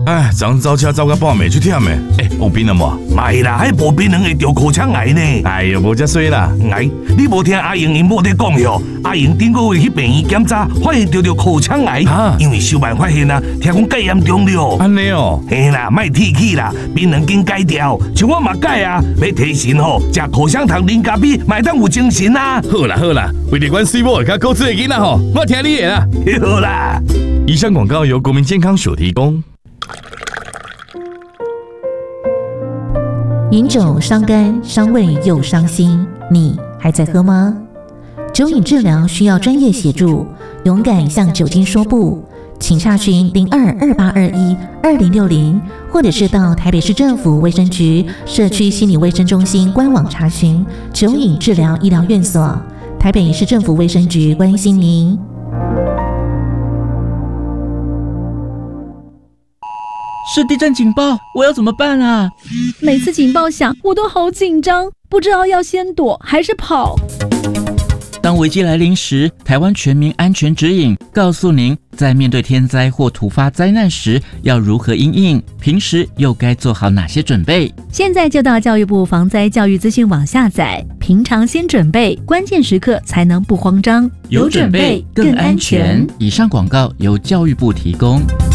哎，昨走车走到半暝就忝诶，有病了无？ 卖啦，迄无病人会得口腔癌呢。 哎呦，无遮衰啦！ 哎，你无听阿英因某在讲哟？阿英顶个月去病院检查，发现得口腔癌，因为小办发现啊，听讲介严重了。 安尼哦， 嘿啦，莫提起啦，病人紧改掉，像我嘛改啊，要提神吼，食口香糖、零咖啡，买当有精神啊。 好啦好啦，为了阮水某会较高智的囡仔吼，我听你的啦。 好啦， 以上广告由国民健康署提供。 饮酒伤肝、伤胃又伤心，你还在喝吗？酒瘾治疗需要专业协助，勇敢向酒精说不，请洽询0228212060，或者是到台北市政府卫生局社区心理卫生中心官网查询酒瘾治疗医疗院所。台北市政府卫生局关心您。 是地震警报，我要怎么办啊？ 每次警报响，我都好紧张，不知道要先躲还是跑。 当危机来临时，台湾全民安全指引告诉您，在面对天灾或突发灾难时要如何因应，平时又该做好哪些准备。 现在就到教育部防灾教育资讯网下载，平常先准备，关键时刻才能不慌张。 有准备更安全。以上广告由教育部提供。